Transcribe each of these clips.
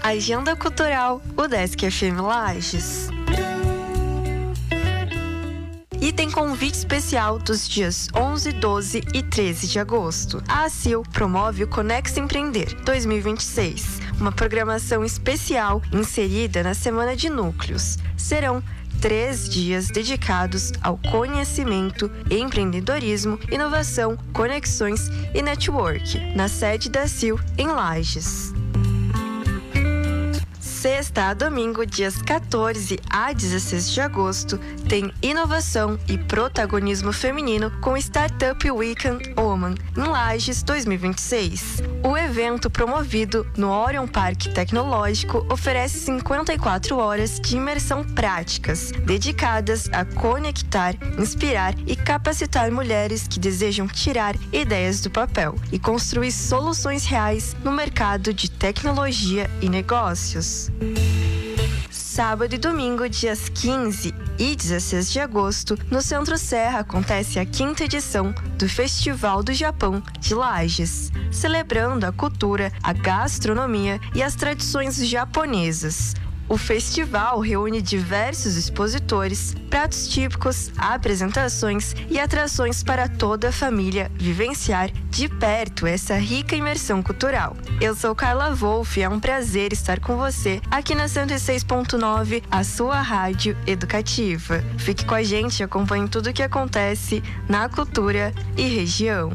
Agenda Cultural, o Desk FM Lages. E tem convite especial dos dias 11, 12 e 13 de agosto. A ACIL promove o Conexa Empreender 2026, uma programação especial inserida na Semana de Núcleos. Serão 3 dias dedicados ao conhecimento, empreendedorismo, inovação, conexões e network, na sede da ACIL em Lages. Sexta a domingo, dias 14 a 16 de agosto, tem inovação e protagonismo feminino com Startup Weekend Woman em Lages 2026. O evento, promovido no Orion Parque Tecnológico, oferece 54 horas de imersão práticas, dedicadas a conectar, inspirar e capacitar mulheres que desejam tirar ideias do papel e construir soluções reais no mercado de tecnologia e negócios. Sábado e domingo, dias 15 e 16 de agosto, no Centro Serra acontece a 5ª edição do Festival do Japão de Lages, celebrando a cultura, a gastronomia e as tradições japonesas. O festival reúne diversos expositores, pratos típicos, apresentações e atrações para toda a família vivenciar de perto essa rica imersão cultural. Eu sou Carla Wolff e é um prazer estar com você aqui na 106.9, a sua rádio educativa. Fique com a gente e acompanhe tudo o que acontece na cultura e região.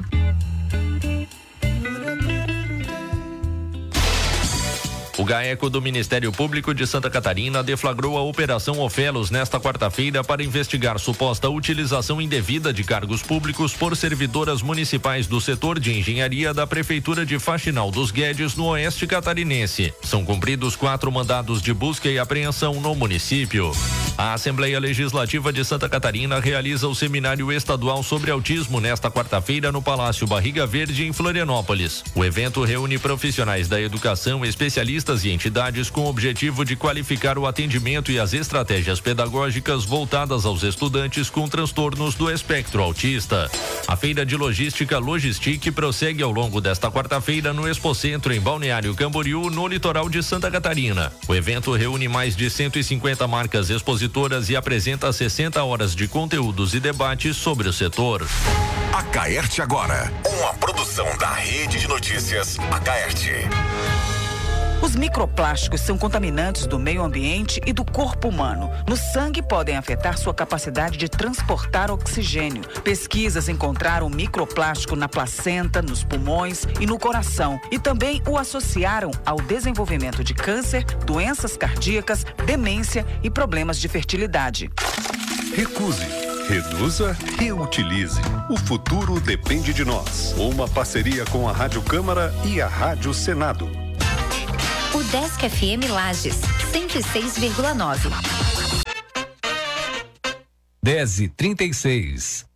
O GAECO do Ministério Público de Santa Catarina deflagrou a Operação Ofelos nesta quarta-feira para investigar suposta utilização indevida de cargos públicos por servidoras municipais do setor de engenharia da Prefeitura de Faxinal dos Guedes, no oeste catarinense. São cumpridos 4 mandados de busca e apreensão no município. A Assembleia Legislativa de Santa Catarina realiza o Seminário Estadual sobre Autismo nesta quarta-feira no Palácio Barriga Verde, em Florianópolis. O evento reúne profissionais da educação, especialistas e entidades com o objetivo de qualificar o atendimento e as estratégias pedagógicas voltadas aos estudantes com transtornos do espectro autista. A feira de logística Logistic prossegue ao longo desta quarta-feira no Expocentro, em Balneário Camboriú, no litoral de Santa Catarina. O evento reúne mais de 150 marcas expositoras e apresenta 60 horas de conteúdos e debates sobre o setor. Acaerte agora, uma produção da Rede de Notícias Acaerte. Os microplásticos são contaminantes do meio ambiente e do corpo humano. No sangue podem afetar sua capacidade de transportar oxigênio. Pesquisas encontraram microplástico na placenta, nos pulmões e no coração. E também o associaram ao desenvolvimento de câncer, doenças cardíacas, demência e problemas de fertilidade. Recuse. Reduza, reutilize. O futuro depende de nós. Uma parceria com a Rádio Câmara e a Rádio Senado. O Desk FM Lages, 106,9. 10h36.